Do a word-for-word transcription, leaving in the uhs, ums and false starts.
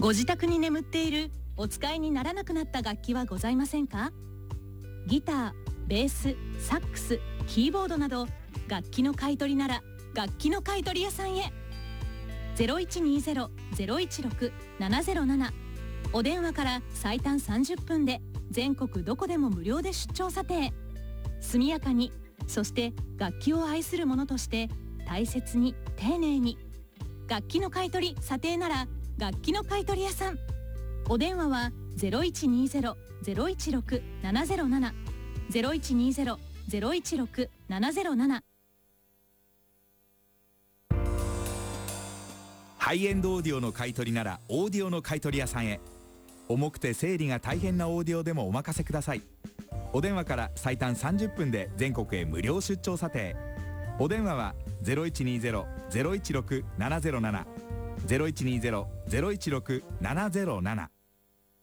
ご自宅に眠っているお使いにならなくなった楽器はございませんか？ギター、ベース、サックス、キーボードなど楽器の買い取りなら楽器の買い取り屋さんへ。 ゼロいちにゼロ ゼロいちろく ななゼロなな お電話から最短さんじゅっぷんで全国どこでも無料で出張査定。速やかに、そして楽器を愛する者として大切に丁寧に。楽器の買い取り査定なら楽器の買い取り屋さん。お電話は ゼロいちにゼロ ゼロいちろく ななゼロなな ゼロいちにゼロ ゼロいちろく ななゼロなな。 ハイエンドオーディオの買い取りならオーディオの買い取り屋さんへ。重くて整理が大変なオーディオでもお任せください。お電話から最短さんじゅっぷんで全国へ無料出張査定。お電話は ゼロいちにゼロ ゼロいちろく ななゼロなな ゼロいちにゼロ ゼロいちろく ななゼロなな。